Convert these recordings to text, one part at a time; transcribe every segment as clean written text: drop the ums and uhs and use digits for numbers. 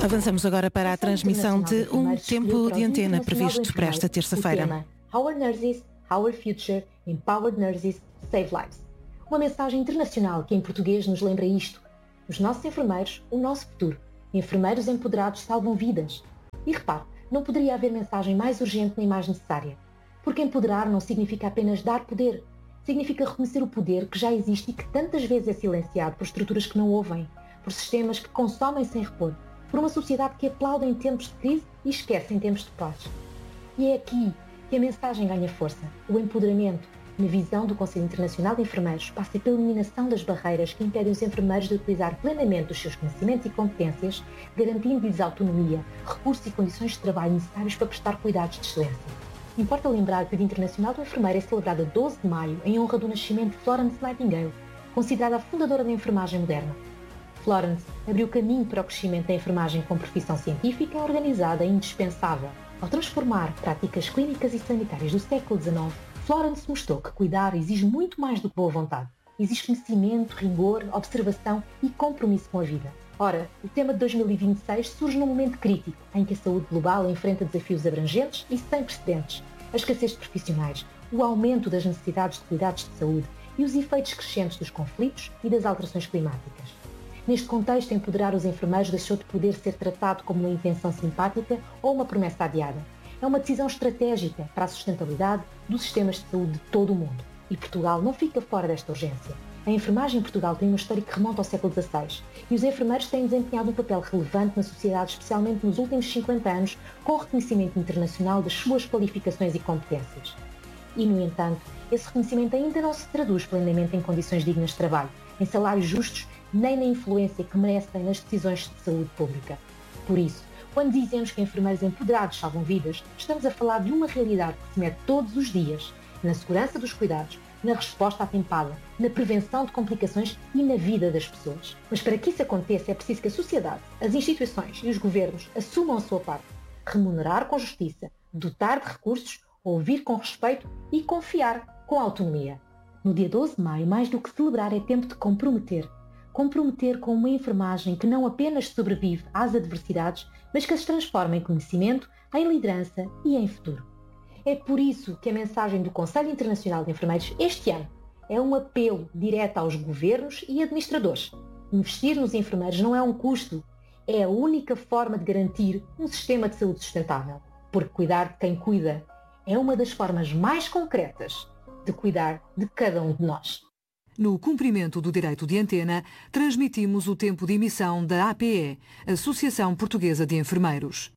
Avançamos agora para a transmissão de um tempo de antena previsto para esta terça-feira. Our Nurses, Our Future, Empowered Nurses, Save Lives. Uma mensagem internacional que em português nos lembra isto. Os nossos enfermeiros, o nosso futuro. Enfermeiros empoderados salvam vidas. E repare, não poderia haver mensagem mais urgente nem mais necessária. Porque empoderar não significa apenas dar poder. Significa reconhecer o poder que já existe e que tantas vezes é silenciado por estruturas que não ouvem, por sistemas que consomem sem repor, por uma sociedade que aplaude em tempos de crise e esquece em tempos de paz. E é aqui que a mensagem ganha força. O empoderamento, na visão do Conselho Internacional de Enfermeiros, passa pela eliminação das barreiras que impedem os enfermeiros de utilizar plenamente os seus conhecimentos e competências, garantindo-lhes autonomia, recursos e condições de trabalho necessários para prestar cuidados de excelência. Importa lembrar que o Dia Internacional do Enfermeiro é celebrado a 12 de maio em honra do nascimento de Florence Nightingale, considerada a fundadora da enfermagem moderna. Florence abriu caminho para o crescimento da enfermagem como profissão científica, organizada e indispensável. Ao transformar práticas clínicas e sanitárias do século XIX, Florence mostrou que cuidar exige muito mais do que boa vontade. Exige conhecimento, rigor, observação e compromisso com a vida. Ora, o tema de 2026 surge num momento crítico, em que a saúde global enfrenta desafios abrangentes e sem precedentes. A escassez de profissionais, o aumento das necessidades de cuidados de saúde e os efeitos crescentes dos conflitos e das alterações climáticas. Neste contexto, empoderar os enfermeiros deixou de poder ser tratado como uma intenção simpática ou uma promessa adiada. É uma decisão estratégica para a sustentabilidade dos sistemas de saúde de todo o mundo. E Portugal não fica fora desta urgência. A enfermagem em Portugal tem uma história que remonta ao século XVI e os enfermeiros têm desempenhado um papel relevante na sociedade, especialmente nos últimos 50 anos, com reconhecimento internacional das suas qualificações e competências. E, no entanto, esse reconhecimento ainda não se traduz plenamente em condições dignas de trabalho, em salários justos, nem na influência que merecem nas decisões de saúde pública. Por isso, quando dizemos que enfermeiros empoderados salvam vidas, estamos a falar de uma realidade que se mede todos os dias, na segurança dos cuidados, na resposta atempada, na prevenção de complicações e na vida das pessoas. Mas para que isso aconteça é preciso que a sociedade, as instituições e os governos assumam a sua parte, remunerar com justiça, dotar de recursos, ouvir com respeito e confiar com autonomia. No dia 12 de maio, mais do que celebrar, é tempo de comprometer. Comprometer com uma enfermagem que não apenas sobrevive às adversidades, mas que as transforma em conhecimento, em liderança e em futuro. É por isso que a mensagem do Conselho Internacional de Enfermeiros este ano é um apelo direto aos governos e administradores. Investir nos enfermeiros não é um custo, é a única forma de garantir um sistema de saúde sustentável. Porque cuidar de quem cuida é uma das formas mais concretas de cuidar de cada um de nós. No cumprimento do direito de antena, transmitimos o tempo de emissão da APE, Associação Portuguesa de Enfermeiros.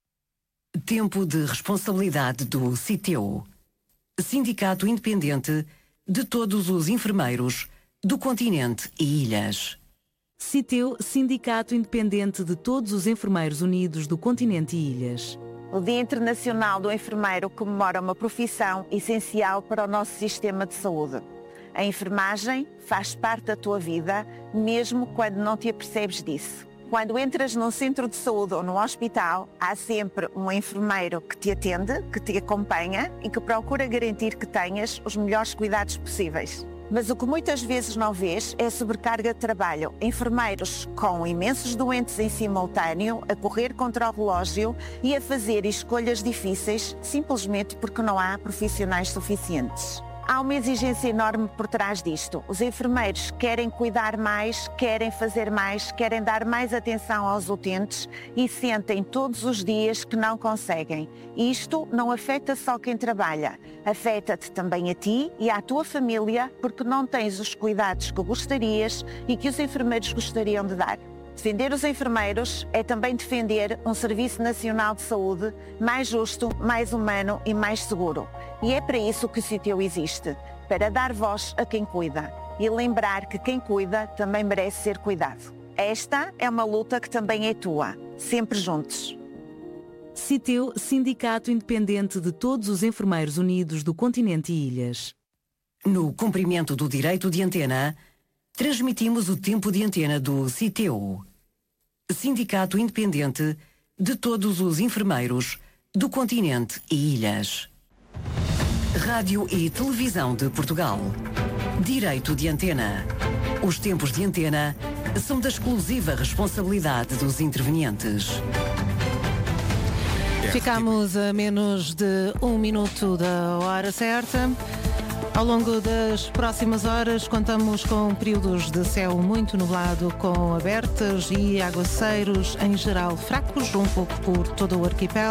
Tempo de responsabilidade do CITEU, Sindicato Independente de todos os enfermeiros do continente e ilhas. CITEU, Sindicato Independente de todos os enfermeiros unidos do continente e ilhas. O Dia Internacional do Enfermeiro comemora uma profissão essencial para o nosso sistema de saúde. A enfermagem faz parte da tua vida, mesmo quando não te apercebes disso. Quando entras num centro de saúde ou num hospital, há sempre um enfermeiro que te atende, que te acompanha e que procura garantir que tenhas os melhores cuidados possíveis. Mas o que muitas vezes não vês é a sobrecarga de trabalho. Enfermeiros com imensos doentes em simultâneo, a correr contra o relógio e a fazer escolhas difíceis, simplesmente porque não há profissionais suficientes. Há uma exigência enorme por trás disto. Os enfermeiros querem cuidar mais, querem fazer mais, querem dar mais atenção aos utentes e sentem todos os dias que não conseguem. Isto não afeta só quem trabalha, afeta-te também a ti e à tua família porque não tens os cuidados que gostarias e que os enfermeiros gostariam de dar. Defender os enfermeiros é também defender um Serviço Nacional de Saúde mais justo, mais humano e mais seguro. E é para isso que o CITEU existe, para dar voz a quem cuida e lembrar que quem cuida também merece ser cuidado. Esta é uma luta que também é tua, sempre juntos. CITEU, Sindicato Independente de todos os enfermeiros unidos do continente e ilhas. No cumprimento do direito de antena, transmitimos o tempo de antena do CITEU, Sindicato Independente de todos os enfermeiros do continente e ilhas. Rádio e Televisão de Portugal. Direito de antena. Os tempos de antena são da exclusiva responsabilidade dos intervenientes. Ficamos a menos de 1 minuto da hora certa. Ao longo das próximas horas contamos com períodos de céu muito nublado, com abertas e aguaceiros em geral fracos, um pouco por todo o arquipélago.